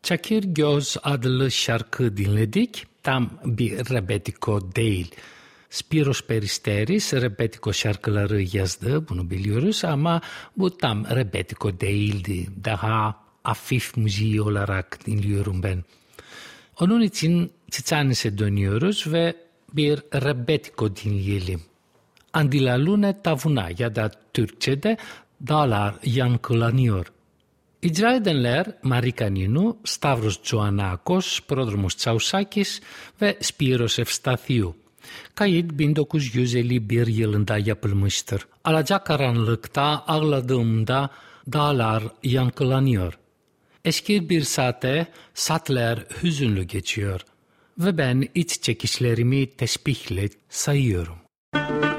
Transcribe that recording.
Çakır Göz adlı şarkı dinledik. Tam bir rebetiko değil. Spiros Peristeris rebetiko şarkıları yazdı, bunu biliyoruz ama bu tam rebetiko değildi. Daha hafif müziği olarak dinliyorum ben. Onun için Çiçanis'e dönüyoruz ve bir rebetiko dinleyelim. Andilalune tavuna ya da Türkçe'de dağlar yankılanıyor. İcra edenler Marika Ninu, Stavros Joannakos, Πρόδρομος Τσαουσάκης ve Spiros Evstathiou. Kayıt 1951 yılında yapılmıştır. Alacakaranlıkta ağladığımda dağlar yankılanıyor. Eski bir saate saatler hüzünlü geçiyor ve ben iç çekişlerimi tesbihle sayıyorum.